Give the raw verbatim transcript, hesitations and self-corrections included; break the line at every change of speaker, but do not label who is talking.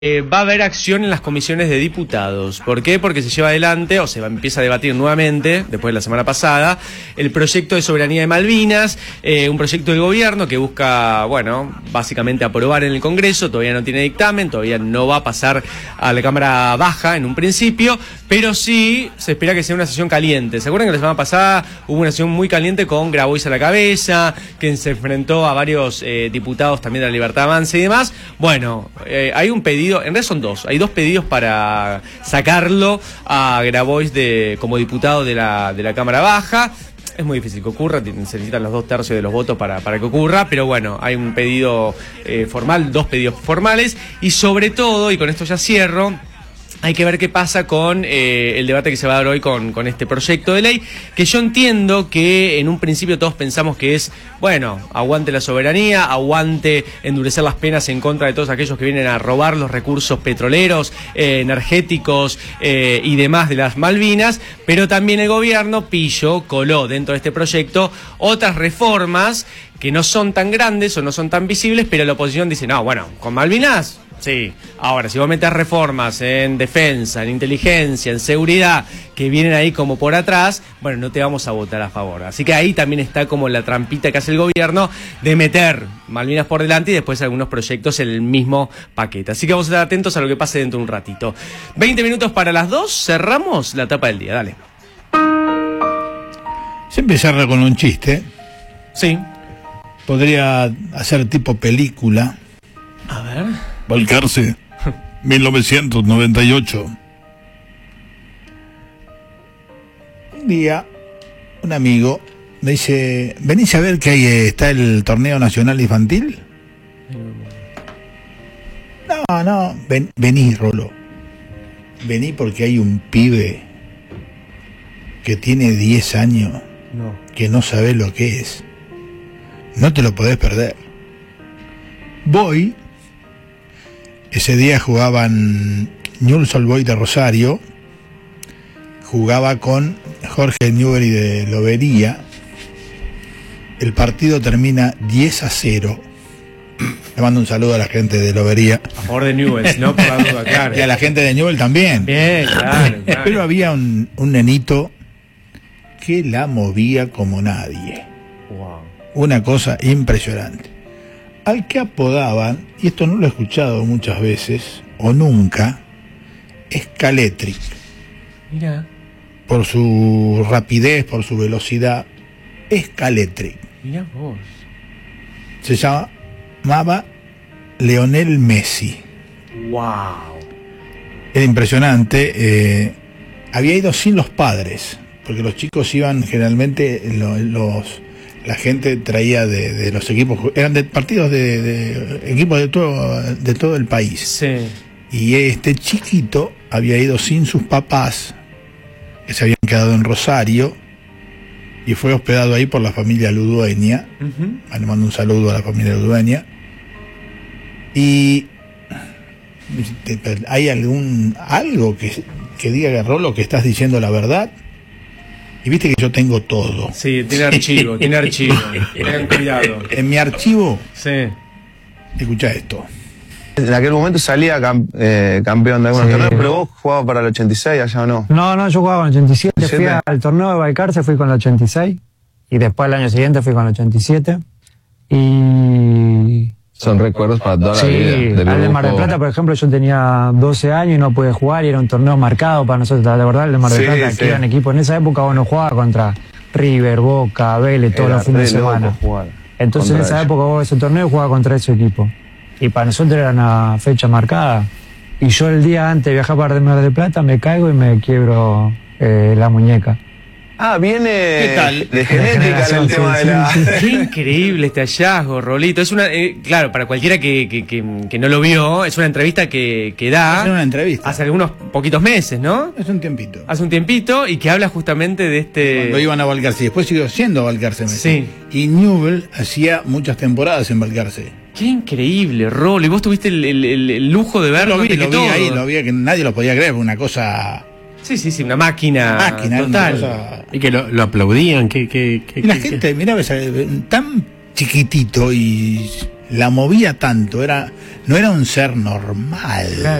Eh, va a haber acción en las comisiones de diputados. ¿Por qué? Porque se lleva adelante, o se va, empieza a debatir nuevamente, después de la semana pasada, el proyecto de soberanía de Malvinas, eh, un proyecto del gobierno que busca, bueno, básicamente aprobar en el Congreso. Todavía no tiene dictamen, todavía no va a pasar a la Cámara Baja en un principio, pero sí se espera que sea una sesión caliente. ¿Se acuerdan que la semana pasada hubo una sesión muy caliente con Grabois a la cabeza, que se enfrentó a varios eh, diputados también de la Libertad Avanza y demás? Bueno, eh, hay un pedido. En realidad son dos, hay dos pedidos para sacarlo a Grabois de, como diputado de la, de la Cámara Baja. Es muy difícil que ocurra, se necesitan los dos tercios de los votos para, para que ocurra, pero bueno, hay un pedido eh, formal, dos pedidos formales, y sobre todo, y con esto ya cierro, hay que ver qué pasa con eh, el debate que se va a dar hoy con, con este proyecto de ley, que yo entiendo que en un principio todos pensamos que es, bueno, aguante la soberanía, aguante endurecer las penas en contra de todos aquellos que vienen a robar los recursos petroleros, eh, energéticos eh, y demás de las Malvinas, pero también el gobierno pillo, coló dentro de este proyecto otras reformas que no son tan grandes o no son tan visibles, pero la oposición dice, no, bueno, con Malvinas... Sí, ahora, si vos metés reformas en defensa, en inteligencia, en seguridad, que vienen ahí como por atrás, bueno, no te vamos a votar a favor. Así que ahí también está como la trampita que hace el gobierno de meter Malvinas por delante y después algunos proyectos en el mismo paquete. Así que vamos a estar atentos a lo que pase dentro de un ratito. veinte minutos para las dos, cerramos la etapa del día, dale.
Se empezará con un chiste.
Sí.
Podría hacer tipo película.
A ver...
Balcarce, mil novecientos noventa y ocho. Un día, un amigo me dice, ¿venís a ver que ahí está el torneo nacional infantil? No, no, ven, vení, Rolo. Vení porque hay un pibe que tiene diez años, no. que no sabe lo que es. No te lo podés perder. Voy... Ese día jugaban Newell's Old Boys de Rosario, jugaba con Jorge Newbery de Lobería. El partido termina diez a cero. Le mando un saludo a la gente de Lobería.
A favor de Newell's, ¿no? Por la duda, claro.
Y a la gente de Newell también.
Bien, claro, claro.
Pero había un, un nenito que la movía como nadie.
Wow.
Una cosa impresionante. Al que apodaban, y esto no lo he escuchado muchas veces, o nunca, Scaletric.
Mira.
Por su rapidez, por su velocidad, Scaletric.
Mira vos.
Se llamaba Lionel Messi.
Wow.
Era impresionante. Eh, había ido sin los padres, porque los chicos iban generalmente los... los la gente traía de, de los equipos, eran de partidos de, de equipos de todo, de todo el país.
Sí.
Y este chiquito había ido sin sus papás, que se habían quedado en Rosario, y fue hospedado ahí por la familia Ludueña. Uh-huh. Le mando un saludo a la familia Ludueña. Y ¿hay algún algo que, que diga, Rolo, que estás diciendo la verdad? Y viste que yo tengo todo.
Sí, tiene archivo, tiene archivo. Tengan cuidado.
En mi archivo,
sí.
Escucha esto.
En aquel momento salía cam eh, campeón de algunos sí. torneos, pero vos jugabas para el ochenta y seis, allá o no.
No, no, yo jugaba con el ochenta y siete, fui al torneo de Balcarce, fui con el ochenta y seis, y después el año siguiente fui con el ochenta y siete. Y...
Son recuerdos para toda
sí,
la vida.
Sí, al de Mar del Plata, por ejemplo, yo tenía doce años y no pude jugar y era un torneo marcado para nosotros. La verdad, el de Mar del sí, Plata, sí. que eran equipos. En esa época uno jugaba contra River, Boca, Vélez, todos los fines de semana. Entonces en esa ellos. época vos ese torneo jugaba contra ese equipo. Y para nosotros era una fecha marcada. Y yo el día antes de viajar para Mar del Plata me caigo y me quiebro eh, la muñeca.
Ah, viene
¿Qué tal?
de genética en el
sí,
tema
sí,
de la...
Sí, sí.
Qué increíble este hallazgo, Rolito. Es una, eh, claro, para cualquiera que, que, que, que no lo vio, es una entrevista que, que da...
Es una entrevista.
Hace algunos poquitos meses, ¿no?
Hace un tiempito.
Hace un tiempito y que habla justamente de este...
Cuando iban a Balcarce, después siguió siendo Balcarce.
Sí.
Y Newell hacía muchas temporadas en Balcarce.
Qué increíble, Rolo. Y vos tuviste el, el, el, el lujo de verlo.
Lo vi,
que
lo vi
todo.
ahí, lo vi, que nadie lo podía creer, una cosa...
Sí, sí, sí, una máquina,
máquina
total.
Una cosa...
Y que lo, lo aplaudían, que, que, que
y la
que,
gente, mirá, tan chiquitito y la movía tanto, era, no era un ser normal.